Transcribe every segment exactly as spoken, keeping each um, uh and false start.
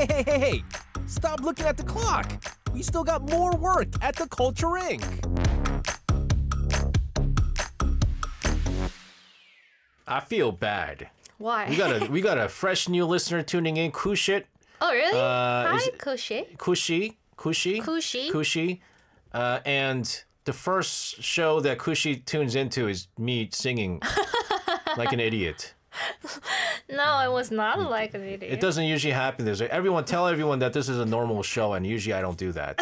Hey, hey, hey, hey! Stop looking at the clock! We still got more work at the Culture Incorporated. I feel bad. Why? We got a we got a fresh new listener tuning in, Kushit. Oh, really? Uh, Hi, is it- Kushi. Kushi, Kushi, Kushi. Kushi, uh, and the first show that Kushi tunes into is me singing like an idiot. No, it was not like an idiot. It doesn't usually happen. There's everyone tell everyone that this is a normal show, and usually I don't do that.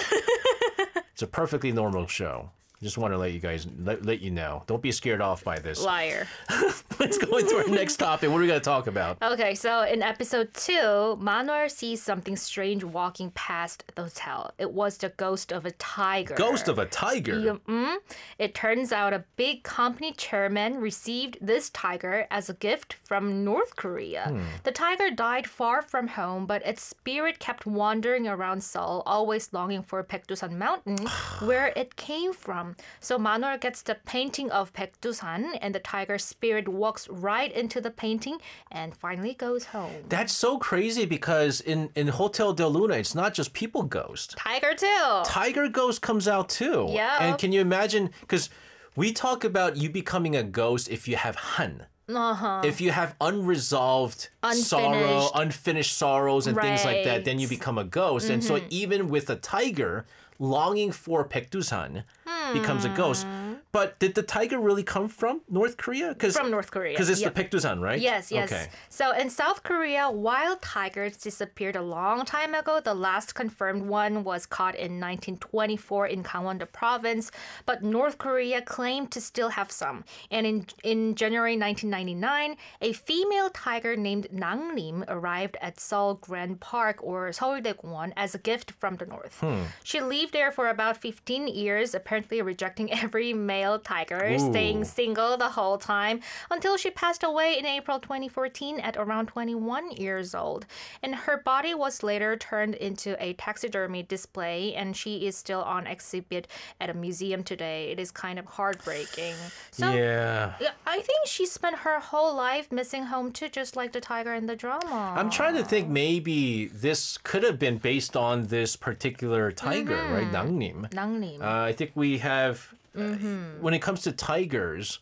It's a perfectly normal show. Just want to let you guys let, let you know. Don't be scared off by this. Liar. Let's go into our next topic. What are we going to talk about? Okay, so in episode two, Manuel sees something strange walking past the hotel. It was the ghost of a tiger. Ghost of a tiger. Yeah, mm, it turns out a big company chairman received this tiger as a gift from North Korea. Hmm. The tiger died far from home, but its spirit kept wandering around Seoul, always longing for Baekdusan Mountain, where it came from. So Manuel gets the painting of Baekdusan, and the tiger spirit walks right into the painting and finally goes home. That's so crazy because in, in Hotel Del Luna, it's not just people ghost. Tiger too. Tiger ghost comes out too. Yeah. And can you imagine? Because we talk about you becoming a ghost if you have han. Uh-huh. If you have unresolved sorrow, Unfinished. unfinished sorrows and things like that, then you Right. become a ghost. And so even with a tiger longing for Baekdusan becomes a ghost. But did the tiger really come from North Korea? Cause, From North Korea, Because it's yep. the Baekdusan, right? Yes, yes. Okay. So in South Korea, wild tigers disappeared a long time ago. The last confirmed one was caught in nineteen twenty-four in Gangwon-do province, but North Korea claimed to still have some. And in in January nineteen ninety-nine, a female tiger named Nangnim arrived at Seoul Grand Park or Seouldae-gwanwon as a gift from the north. Hmm. She lived there for about fifteen years, apparently rejecting every male tiger, Ooh. staying single the whole time until she passed away in April twenty fourteen at around twenty-one years old. And her body was later turned into a taxidermy display, and she is still on exhibit at a museum today. It is kind of heartbreaking. So yeah. yeah, I think she spent her whole life missing home too, just like the tiger in the drama. I'm trying to think maybe this could have been based on this particular tiger, right? Nangnim. Nangnim. Uh, I think we have, uh, when it comes to tigers,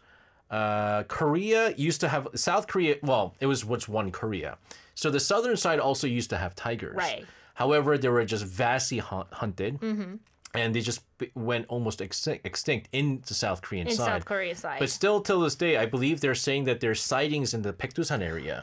uh, Korea used to have, South Korea, well, it was what's one Korea. So the southern side also used to have tigers. Right. However, they were just vastly hun- hunted. And they just b- went almost extinct, extinct in the South Korean in side. South Korea side. But still, till this day, I believe they're saying that there's sightings in the Baekdusan area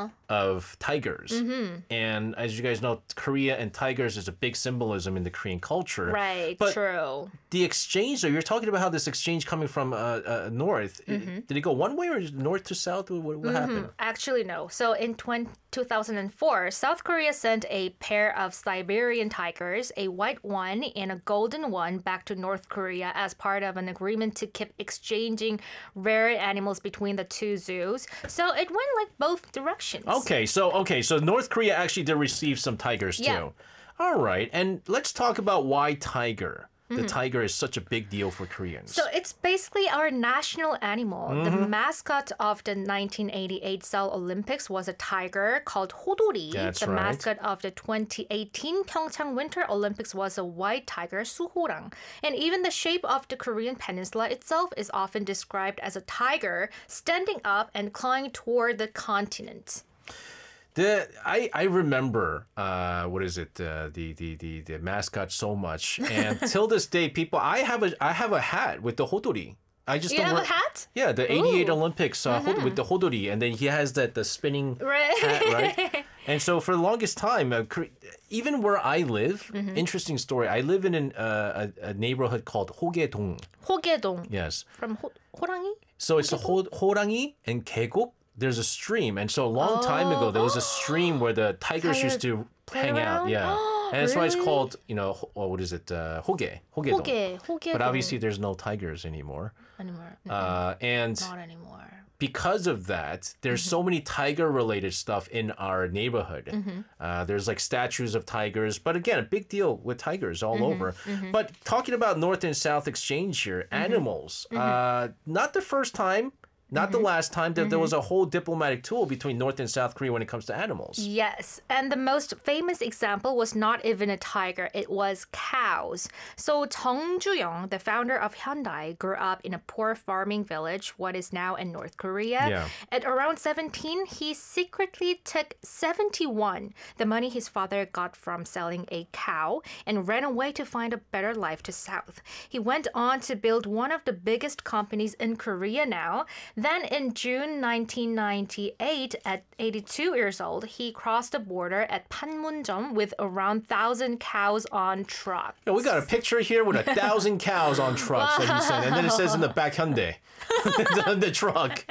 of tigers. And as you guys know, Korea and tigers is a big symbolism in the Korean culture. right, But true. the exchange, though, you're talking about how this exchange coming from uh, uh, north, did it go one way or north to south? What, what happened? Actually, no. So in twenty two thousand four, South Korea sent a pair of Siberian tigers, a white one and a golden one, back to North Korea as part of an agreement to keep exchanging rare animals between the two zoos. So it went like both directions. Okay, so okay, so North Korea actually did receive some tigers too. Yeah. All right, and let's talk about why tiger. The tiger is such a big deal for Koreans. So it's basically our national animal. The mascot of the nineteen eighty-eight Seoul Olympics was a tiger called Hodori. That's the right. mascot of the twenty eighteen Pyeongchang Winter Olympics was a white tiger, Suhorang. And even the shape of the Korean peninsula itself is often described as a tiger standing up and clawing toward the continent. The I I remember uh, what is it uh, the, the the the mascot so much, and till this day, people I have a I have a hat with the hodori. I just You don't have wear- a hat? Yeah, the eighty-eight Ooh. Olympics uh, hod- with the hodori, and then he has that the spinning Right. hat, right? And so for the longest time, uh, Kore- even where I live, interesting story. I live in an, uh, a, a neighborhood called Hogaedong. Hogaedong. Yes, From Ho- 호랑이? so it's the ho- horangi and keguk. There's a stream, and so a long time ago there was a stream where the tigers Tiger used to play hang out. around? Yeah, and that's why it's Really? called, you know, ho- oh, what is it? Uh, hoge, hogedong. 호게, 호게동. But obviously there's no tigers anymore. anymore. No, Uh, and not anymore. because of that, there's so many tiger-related stuff in our neighborhood. Uh, there's like statues of tigers, but again, a big deal with tigers all over. But talking about North and South exchange here, animals. Uh, not the first time not the last time, that there was a whole diplomatic tool between North and South Korea when it comes to animals. Yes, and the most famous example was not even a tiger, it was cows. So Chung Ju-young, the founder of Hyundai, grew up in a poor farming village, what is now in North Korea. Yeah. At around seventeen, he secretly took seventy-one, the money his father got from selling a cow, and ran away to find a better life to South. He went on to build one of the biggest companies in Korea now. Then in June nineteen ninety-eight, at eighty-two years old, he crossed the border at Panmunjom with around one thousand cows on trucks. Yeah, we got a picture here with a thousand cows on trucks that he sent. And then it says in the back Hyundai, on the truck.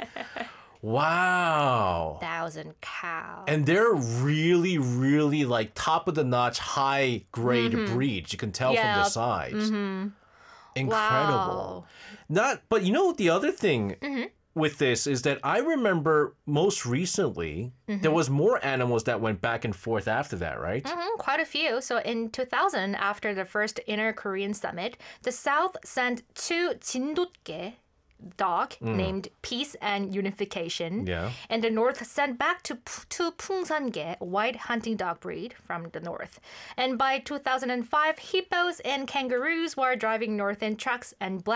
Wow. Thousand cows. And they're really, really like top of the notch, high grade breeds. You can tell from the Yeah. size. Incredible. Wow. Not, but you know, the other thing with this is that I remember most recently there was more animals that went back and forth after that, right? Mhm, quite a few. So in two thousand, after the first Inner-Korean Summit, the South sent two 진돗개 dog named Peace and Unification. Yeah. And the North sent back to P- two 풍산개, white hunting dog breed from the North. And by two thousand five, hippos and kangaroos were driving north in trucks, and black